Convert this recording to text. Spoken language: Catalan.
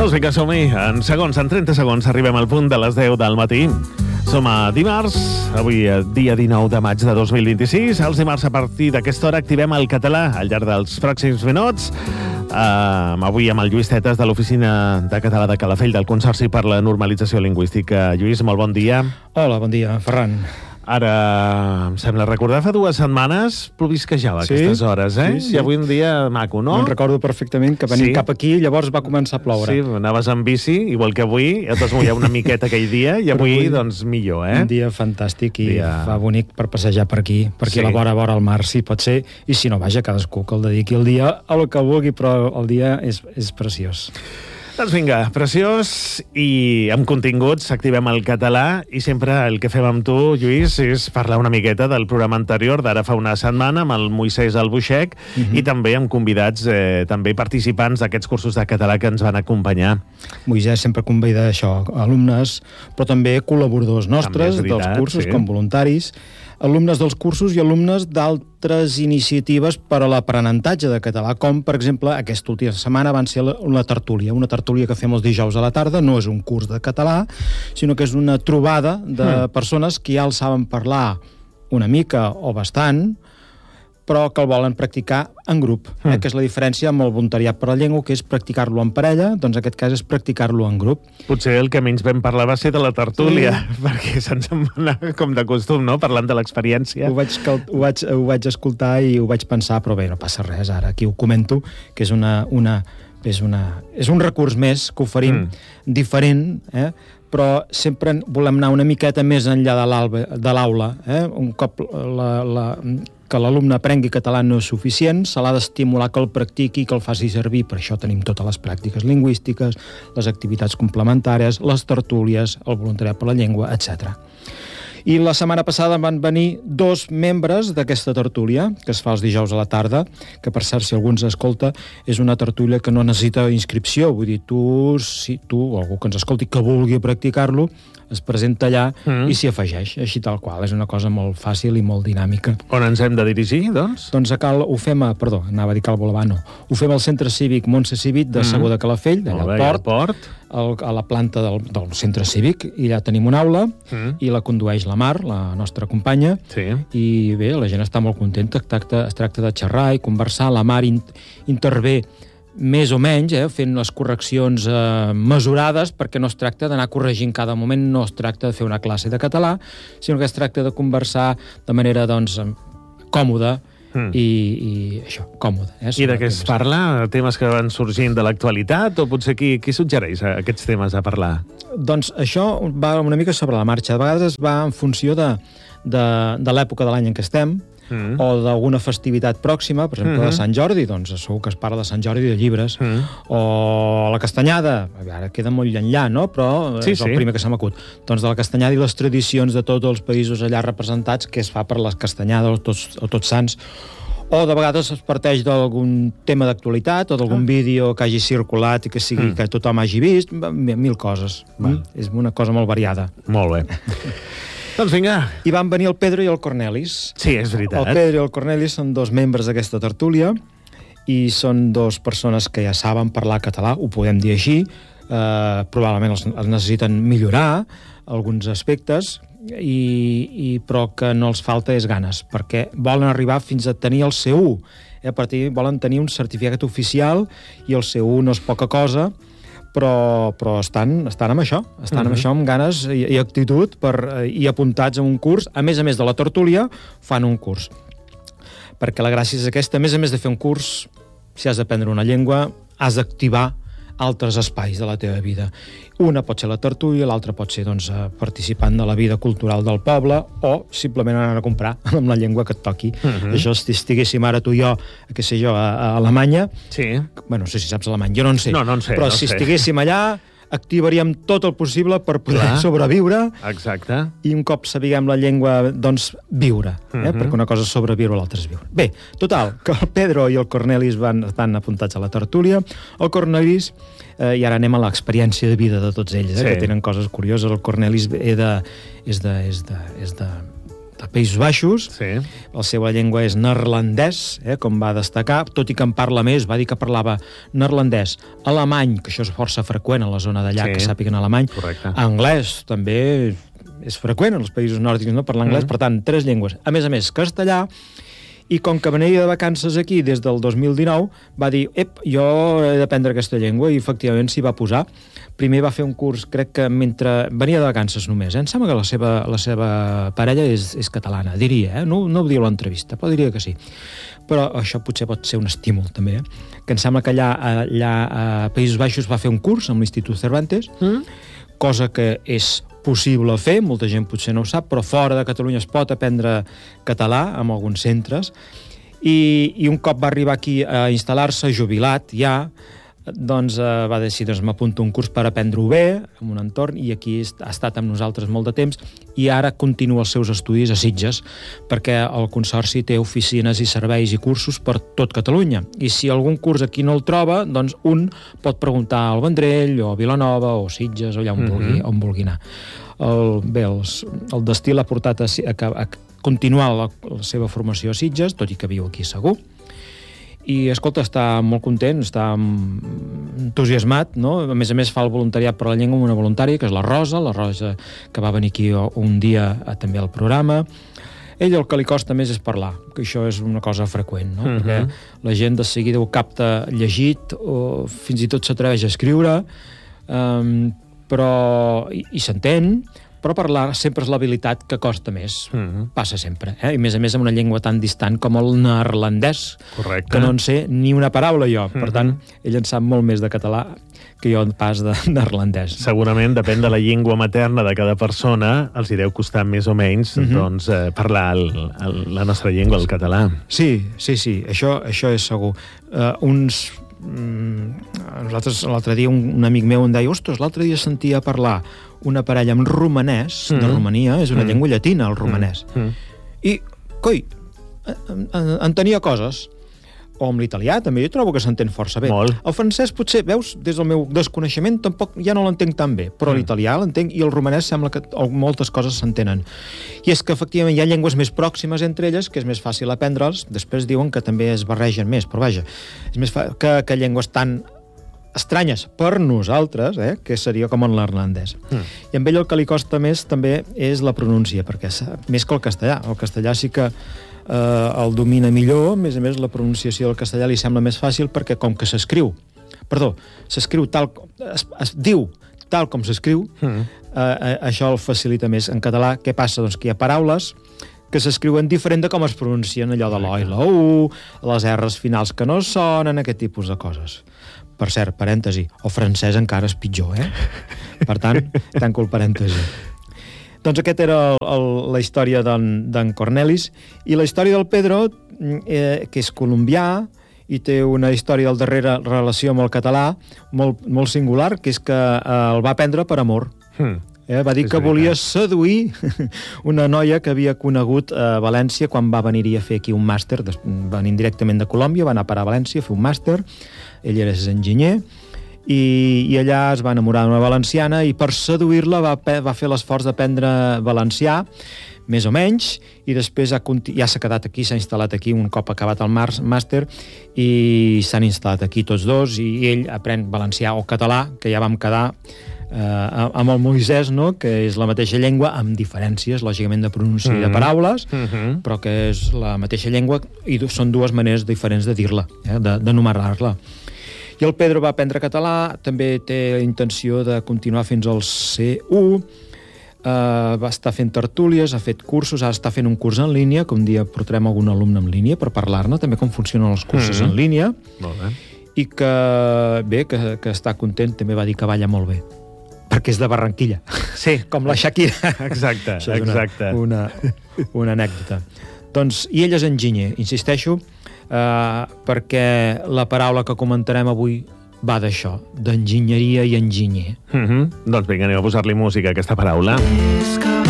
Doncs vinga, som-hi. En 30 segons, arribem al punt de les 10 del matí. Som a dimarts, avui dia 19 de maig de 2026. Els dimarts, a partir d'aquesta hora, activem el català al llarg dels pròxims minuts. Avui amb el Lluís Tetes, de l'Oficina de Català de Calafell, del Consorci per la Normalització Lingüística. Lluís, molt bon dia. Hola, bon dia, Ferran. Ara, em sembla recordar, fa 2 setmanes plovisquejava aquestes hores, eh? Sí. I avui un dia maco, no? Me'n recordo perfectament que venim cap aquí, llavors va començar a ploure. Sí, anaves amb bici, igual que avui, et vas mullar una miqueta aquell dia, i avui, doncs, millor, eh? Un dia fantàstic i fa bonic per passejar per aquí a la vora al mar, si pot ser, i si no, vaja, cadascú que el dediqui el dia a lo que vulgui, però el dia és preciós. Doncs vinga, preciós, i amb continguts activem el català, i sempre el que fem amb tu, Lluís, és parlar una miqueta del programa anterior d'ara fa una setmana, amb el Moisès Albuixec, i també amb convidats, també participants d'aquests cursos de català que ens van acompanyar. Moisès sempre convida això, alumnes, però també col·laboradors nostres dels cursos, com voluntaris, alumnes dels cursos i alumnes d'altres iniciatives per a l'aprenentatge de català, com, per exemple, aquesta última setmana van ser una tertúlia que fem els dijous a la tarda. No és un curs de català, sinó que és una trobada de persones que ja el saben parlar una mica o bastant, però que el volen practicar en grup, que és la diferència amb el voluntariat per la llengua, que és practicar-lo en parella, doncs en aquest cas és practicar-lo en grup. Potser el que menys vam parlar va ser de la tertúlia, perquè se'ns en va anar com de costum, no?, parlant de l'experiència. Ho vaig escoltar i ho vaig pensar, però bé, no passa res, ara aquí ho comento, que és un recurs més que oferim, diferent, però sempre volem anar una miqueta més enllà de l'aula. Un cop que l'alumne aprengui català no és suficient, se l'ha d'estimular que el practiqui i que el faci servir. Per això tenim totes les pràctiques lingüístiques, les activitats complementàries, les tertúlies, el voluntariat per la llengua, etc. I la setmana passada van venir 2 membres d'aquesta tertúlia, que es fa els dijous a la tarda, que per cert, si algú ens escolta, és una tertúlia que no necessita inscripció. Vull dir, tu o algú que ens escolti que vulgui practicar-lo, es presenta allà i s'hi afegeix, així tal qual. És una cosa molt fàcil i molt dinàmica. On ens hem de dirigir, doncs? Doncs ho fem ho fem al Centre Cívic Montse Cívic de Segur de Calafell, allà al port, a la planta del Centre Cívic, i allà tenim una aula i la condueix la Mar, la nostra companya, i bé, la gent està molt contenta, es tracta de xerrar i conversar. La Mar intervé més o menys, fent les correccions mesurades, perquè no es tracta d'anar corregint cada moment, no es tracta de fer una classe de català, sinó que es tracta de conversar de manera, doncs, còmoda, i això, còmode. I de què es parla? Temes que van sorgint de l'actualitat? O potser qui suggereix aquests temes a parlar? Doncs això va una mica sobre la marxa. De vegades va en funció de l'època de l'any en què estem, o d'alguna festivitat pròxima, per exemple, de Sant Jordi, doncs segur que es parla de Sant Jordi, de llibres, o la castanyada, ara queda molt enllà, no?, però és el primer que se m'acut. Doncs de la castanyada i les tradicions de tots els països allà representats, que es fa per les castanyades o Tots Sants, o de vegades es parteix d'algun tema d'actualitat o d'algun vídeo que hagi circulat i que sigui que tothom hagi vist, mil coses. És una cosa molt variada. Molt bé. Doncs vinga. I van venir el Pedro i el Cornelis. Sí, és veritat. El Pedro i el Cornelis són 2 membres d'aquesta tertúlia i són 2 persones que ja saben parlar català, ho podem dir així. Probablement els necessiten millorar alguns aspectes, però que no els falta és ganes, perquè volen arribar fins a tenir el C1. A partir volen tenir un certificat oficial i el C1 no és poca cosa, però estan amb això, amb ganes i actitud i apuntats a un curs. A més de la tertúlia, fan un curs. Perquè la gràcia és aquesta, a més de fer un curs, si has d'aprendre una llengua, has d'activar altres espais de la teva vida. Una pot ser la tertúlia, l'altra pot ser, doncs, participant de la vida cultural del poble, o simplement anar a comprar amb la llengua que et toqui. Això, si estiguéssim ara tu i jo, què sé jo, a Alemanya... Bueno, no sé si saps alemany, jo no en sé. No en sé. Però si estiguéssim allà, activaríem tot el possible per poder sobreviure. Exacte. I un cop sapiguem la llengua, doncs, viure. Perquè una cosa és sobreviure, l'altra és viure. Bé, total, que el Pedro i el Cornelis estan apuntats a la tertúlia. El Cornelis, i ara anem a l'experiència de vida de tots ells, que tenen coses curioses. El Cornelis és de Països Baixos. Sí. La seva llengua és neerlandès, com va destacar, tot i que en parla més, va dir que parlava neerlandès, alemany, que això és força freqüent a la zona d'allà, que sàpiguen alemany, correcte. Anglès, també és freqüent en els països nòrdics, no? Parlar anglès, per tant, 3 llengües. A més, castellà, i com que venia de vacances aquí des del 2019, va dir, jo he d'aprendre aquesta llengua, i efectivament s'hi va posar. Primer va fer un curs, crec que mentre venia de vacances només, em sembla que la seva parella és catalana, diria, no ho diu l'entrevista, però diria que sí. Però això potser pot ser un estímul, també, que em sembla que allà a Països Baixos va fer un curs amb l'Institut Cervantes, cosa que és possible fer, molta gent potser no ho sap, però fora de Catalunya es pot aprendre català en alguns centres, i un cop va arribar aquí a instal·lar-se, jubilat ja, doncs va decidir, m'apunto un curs per aprendre-ho bé, en un entorn, i aquí ha estat amb nosaltres molt de temps, i ara continua els seus estudis a Sitges, perquè el Consorci té oficines i serveis i cursos per tot Catalunya, i si algun curs aquí no el troba, doncs un pot preguntar al Vendrell, o a Vilanova, o Sitges, o allà on vulgui anar. El destí l'ha portat a continuar la seva formació a Sitges, tot i que viu aquí segur, i, escolta, està molt content, està entusiasmat, no? A més, fa el voluntariat per la llengua amb una voluntària, que és la Rosa, que va venir aquí un dia també al programa. Ell el que li costa més és parlar, que això és una cosa freqüent, no? Perquè la gent de seguida ho capta llegit, o fins i tot s'atreveix a escriure, però i s'entén, però parlar sempre és l'habilitat que costa més. Passa sempre. I, a més, amb una llengua tan distant com el neerlandès, que no en sé ni una paraula jo. Per tant, ell en sap molt més de català que jo pas de neerlandès. Segurament, depèn de la llengua materna de cada persona, els hi deu costar més o menys parlar la nostra llengua, el català. Sí, això és segur. Nosaltres l'altre dia un amic meu em deia, ostres, l'altre dia sentia parlar una parella en romanès, de Romania, és una llengua llatina, el romanès. I, coi, entenia coses. O amb l'italià, també, jo trobo que s'entén força bé. Molt. El francès, potser, veus, des del meu desconeixement, tampoc ja no l'entenc tan bé, però l'italià l'entenc, i el romanès sembla que moltes coses s'entenen. I és que, efectivament, hi ha llengües més pròximes entre elles, que és més fàcil aprendre'ls, després diuen que també es barregen més, però vaja, és més que llengües tan estranyes per nosaltres, que seria com el neerlandès. I amb ell el que li costa més també és la pronúncia, perquè més que el castellà. El castellà sí que el domina millor, a més, la pronunciació del castellà li sembla més fàcil perquè com que s'escriu tal, es diu tal com s'escriu, això el facilita més. En català, què passa? Doncs que hi ha paraules que s'escriuen diferent de com es pronuncien, allò de l'O i la U, les R's finals que no sonen, aquest tipus de coses. Per cert, parèntesi, el francès encara és pitjor, Per tant, tanco el parèntesi. Doncs aquesta era la història d'en Cornelis, i la història del Pedro, que és colombià, i té una història del darrere relació amb el català molt singular, que és que el va aprendre per amor. Va dir que volia seduir una noia que havia conegut a València quan va venir-hi a fer aquí un màster, venint directament de Colòmbia, va anar a parar a València a fer un màster, ell era enginyer, i allà es va enamorar d'una valenciana, i per seduir-la va fer l'esforç d'aprendre valencià, més o menys, i després ja s'ha quedat aquí, s'ha instal·lat aquí un cop acabat el màster, i s'han instal·lat aquí tots dos, i ell aprèn valencià o català, que ja vam quedar amb el Moisès, no? Que és la mateixa llengua, amb diferències, lògicament, de pronunciació i de paraules, però que és la mateixa llengua, i són dues maneres diferents de dir-la, d'enumerar-la. I el Pedro va aprendre català, també té intenció de continuar fins al C1, va estar fent tertúlies, ha fet cursos, ara està fent un curs en línia, que un dia portarem algun alumne en línia per parlar-ne, també com funcionen els cursos en línia, i que, bé, que està content, també va dir que balla molt bé, perquè és de Barranquilla. Sí. Com la Shakira. Exacte, exacte. Una anècdota. Doncs, i ell és enginyer, insisteixo, perquè la paraula que comentarem avui va d'això, d'enginyeria i enginyer. Doncs vinga, anem a posar-li música a aquesta paraula.